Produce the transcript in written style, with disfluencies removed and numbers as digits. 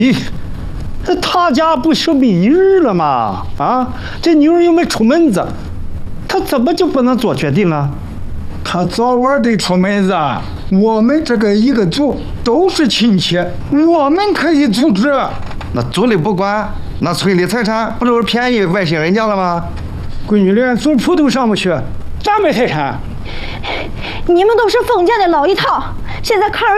咦，他家不是没人了吗？啊，这妞又没出门子，他怎么就不能做决定了？ 他早晚得出门子。我们这个一个族都是亲戚，我们可以组织。 那族里不管，那村里财产不都是便宜外姓人家了吗？ 闺女连族谱都上不去，咋没财产？ 你们都是封建的老一套，现在看儿